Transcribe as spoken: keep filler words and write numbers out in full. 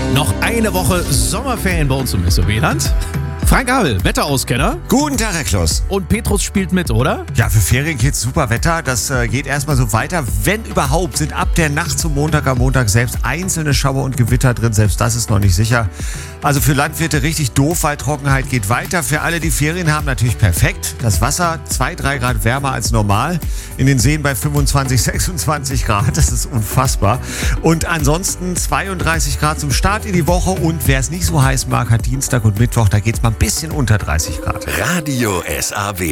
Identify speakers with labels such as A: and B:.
A: Noch eine Woche Sommerferien bei uns im S O B-Land. Frank Abel, Wetterauskenner.
B: Guten Tag, Herr Kloss.
A: Und Petrus spielt mit, oder?
B: Ja, für Ferien geht's super Wetter. Das äh, geht erstmal so weiter. Wenn überhaupt, sind ab der Nacht zum Montag am Montag selbst einzelne Schauer und Gewitter drin. Selbst das ist noch nicht sicher. Also für Landwirte richtig doof, weil Trockenheit geht weiter. Für alle, die Ferien haben, natürlich perfekt. Das Wasser zwei, drei Grad wärmer als normal. In den Seen bei fünfundzwanzig, sechsundzwanzig Grad. Das ist unfassbar. Und ansonsten zweiunddreißig Grad zum Start in die Woche. Und wer es nicht so heiß mag, hat Dienstag und Mittwoch, da geht's mal ein bisschen unter dreißig Grad.
C: Radio S A W.